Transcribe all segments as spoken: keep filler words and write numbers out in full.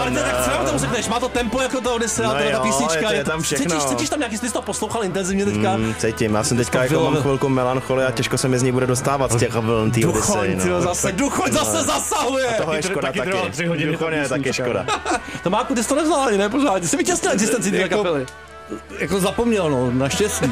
Martin, tak co nám tomu řekneš? Má to tempo jako to Odyssea, no ta písnička. Je, je tam všechno. Cítíš, cítíš tam nějaký, jsi to poslouchal intenzivně teďka? Mm, cítím, já jsem teďka jako mám chvilku melancholie a těžko se mi z ní bude dostávat z těch vln té Odyssey. No. Zase, Duchoň zase zasahuje. A toho je škoda taky. Duchoň je taky škoda. Tomáku, ty jsi to nevzal ani, ne? Pořád. Jsi vytěsnil existenci té kapely. Jako zapomněl, no, naštěstí.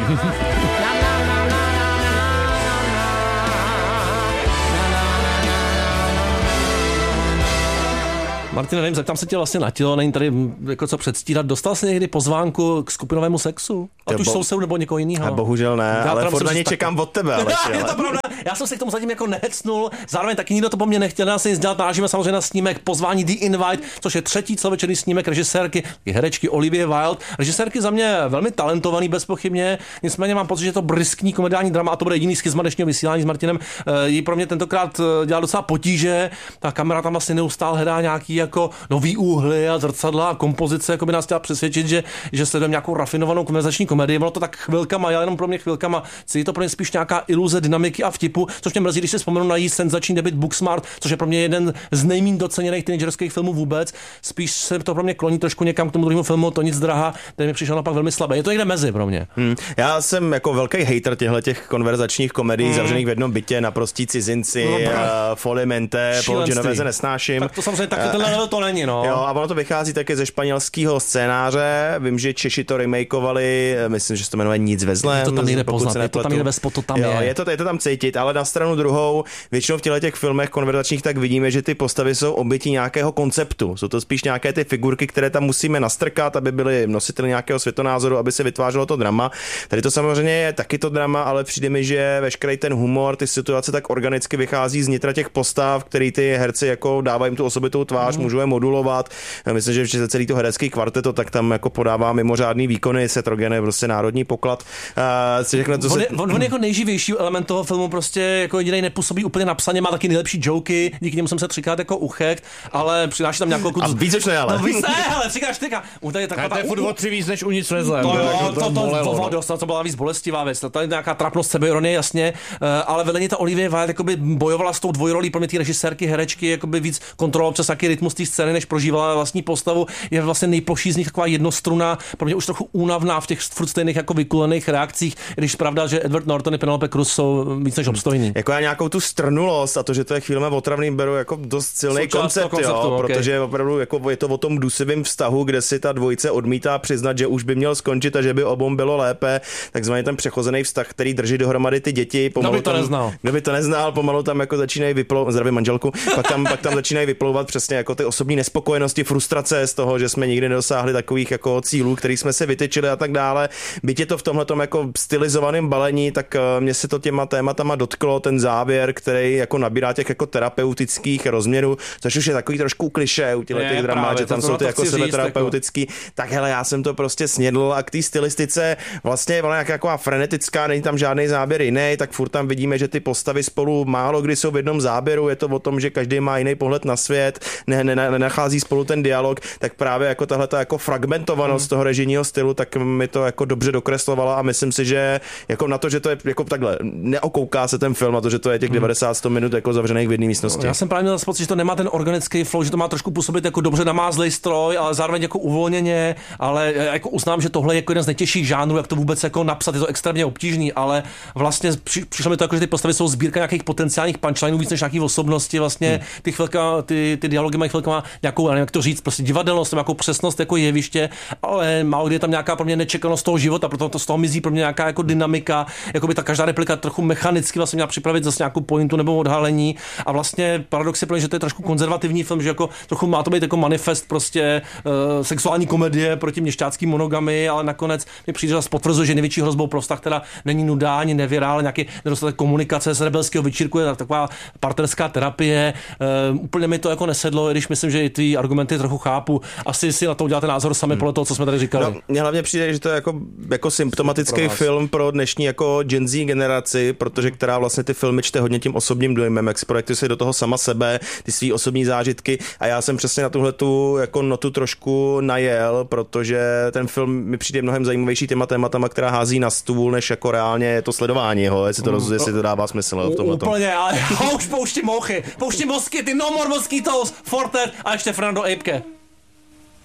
Martin, nevím, zeptám se tě vlastně na tělo, není tady jako co předstírat. Dostal jsi někdy pozvánku k skupinovému sexu? Ať už souseu nebo někoho jiného? Bohužel ne, já ale furt na ně čekám od tebe. Ale je to pravda. Já jsem se k tomu zatím jako nehecnul, zároveň taky nikdo to po mně nechtěl, já se nic dělat, narážíme samozřejmě na snímek Pozvání The Invite, což je třetí celovečerní snímek režisérky, herečky Olivie Wilde. Režisérky za mě velmi talentovaný bezpochybně, nicméně mám pocit, že je to briskní komediální drama a to bude jediný schizma dnešního vysílání s Martinem. Jí pro mě tentokrát dělá docela potíže, ta kamera tam vlastně neustále hledá nějaký jako nový úhly a zrcadla a kompozice, jako by nás chtěla přesvědčit, že, že sledujeme nějakou rafinovanou konverzační komedii. Ono to tak chvilkama, ale jenom pro mě chvilkama. Je to pro mě spíš nějaká iluze dynamiky a vtipu, což mě mrzí, když si vzpomenu na její senzační debut Booksmart, což je pro mě jeden z nejméně doceněných teenagerských filmů vůbec. Spíš se to pro mě kloní trošku někam k tomu druhému filmu, To nic drahá, který mi přišel napak velmi slabý. Je to někde mezi pro mě. Hmm. Já jsem jako velký hater těchto těch konverzačních komedií hmm. zavřených v jednom bytě, Naprostí cizinci, no, uh, Folimente, Paul Genovese nesnáším. Tak to samozřejmě taky tenhle level to není, no. Jo, a ono to vychází taky ze španělského scénáře. Vím, že Češi to remakeovali, myslím, že se to jmenuje Nic ve zlém. To tam nejde poznat, je to tam nejde ve spotu, tam jo, je. Je to, je to tam cítit, ale na stranu druhou, většinou v těchto těch filmech konverzačních tak vidíme, že ty postavy jsou oběti nějakého konceptu. Jsou to spíš nějaké ty figurky, které tam musíme nastrkat, aby byly nositeli nějakého světonázoru, aby se vytvářelo to drama. Tady to samozřejmě je taky to drama, ale přijde mi, že veškerý ten humor, ty situace tak organicky vychází z nitra těch postav, který ty herci jako dávají jim tu osobitou tvář, mm. můžou je modulovat. Myslím, že že celý to herecký kvarteto tak tam jako podává mimořádný výkony, Seth Rogen je prostě národní poklad. Uh, řekne, on, se... je, on, on jako nejživější element toho filmu prostě jako jedinej nepůsobí úplně napsaně, má taky nejlepší joky, díky němu jsem se třikrát jako uchekt, ale přináší tam nějakou A víc už ne, ale. No víc ne, ale třikrát čtyřka. To je furt o tři víc než U nic nezlém. To, to, to, to, to, to byla víc bolestivá věc. To je nějaká trapnost sebeironie, jasně, ale vedle ní ta Olivia Wilde jakoby bojovala s tou dvojrolí pro mě ty režisérky, herečky, jakoby víc kontrolovala přes jaký rytmus té scény, než prožívala vlastní postavu. Je vlastně nejploší z nich taková jednostruna, pro mě už trochu únavná v těch furt stejných jako vykulených reakcích, když pravda, že Edward Norton i Penelope Cruz jsou víc než obstojní. Jako já nějakou tu strnulost a to, že to je chvílemi otravný, beru jako dost silný koncept, konceptu, jo, okay. Protože opravdu jako je to o tom dusivém vztahu, kde si ta dvojice odmítá přiznat, že už by měl skončit a že by obou bylo lépe, takzvaný ten přechozený vztah, který drží dohromady ty děti. Kdo by to tam, neznal? Kdo by to neznal, pomalu tam jako začínají vyplouvat, zdravím manželku, pak tam, pak tam začínají vyplouvat přesně jako ty osobní nespokojenosti, frustrace z toho, že jsme nikdy nedosáhli takových jako cílů, který jsme se vytyčili a tak dále. Byť je to v tomhletom jako stylizovaném balení, tak mě se to těma tématama dotklo, ten závěr, který jako nabírá těch jako terapeutických rozměrů, což už je takový trošku klišé u těch těch dramat, že tam jsou ty jako sebeterapeutický. Jako... Tak hele, já jsem to prostě snědl a k té stylistice vlastně ona jak jako frenetická, není tam žádný záběr jiný, tak furt tam vidíme, že ty postavy spolu málo kdy jsou v jednom záběru, je to o tom, že každý má jiný pohled na svět, ne, ne, nenachází spolu ten dialog, tak právě jako tahle ta jako fragmentovanost hmm. toho režijního stylu, tak mi to jako dobře dokreslovala a myslím si, že jako na to, že to je jako takhle, neokouká se ten film a to, že to je těch devadesát sto minut jako zavřených v jedné místnosti. Já jsem právě měl pocit, že to nemá ten organický flow, že to má trošku působit jako dobře namázlej stroj, ale zároveň jako uvolněně, ale jako uznám, že tohle je jako jeden z nejtěžších žánrů, jak to vůbec jako napsat, je to extrémně obtížný, ale vlastně při, přišlo mi to jako, že ty postavy jsou sbírka nějakých potenciálních punchlineů víc než nějakých osobnosti, vlastně hmm. ty chvilka, ty, ty dialogy mají chvilka nějakou, nevím, jak to říct, prostě divadelnost, nějakou přesnost jako jeviště, ale málo kdy je tam nějaká pro mě nečekanost toho života, proto to z toho mizí pro mě nějaká jako dynamika, jako by ta každá replika trochu mechanicky vlastně měla připravit zase nějakou pointu nebo odhalení a vlastně paradox je pro mě, že to je trošku konzervativní film, že jako trochu má to být jako manifest prostě uh, sexuální komedie proti měšťáckým monogamy, ale nakonec mi přijde, že potvrzuje, že největší hrozbou pro vztah teda není nuda ani nevěra, ale nějaký nedostatek komunikace z rebelského večírku, je taková partnerská terapie. Uh, úplně mi to jako nesedlo, i když myslím, že i ty argumenty trochu chápu. Asi si na to uděláte názor sami hmm. podle toho, co jsme tady říkali. No, mně hlavně přijde, že to je jako, jako symptomatický pro film pro dnešní jako Gen Z generaci, protože která vlastně ty filmy čte hodně tím osobním dojmem, jak si projektuje si do toho sama sebe, ty svý osobní zážitky a já jsem přesně na tuhle tu jako notu trošku najel, protože ten film mi přijde mnohem zajímavější těma tématama, která hází na stůl, než jako reálně je to sledování, jo, jestli to, roz, jestli to dává smysl v tomhle. Úplně, ale už pouští mouchy, pouští mosky, ty no more mosquitoes, Forte a ještě Fernando Apeke.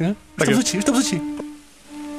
Už to břičí, už to břičí.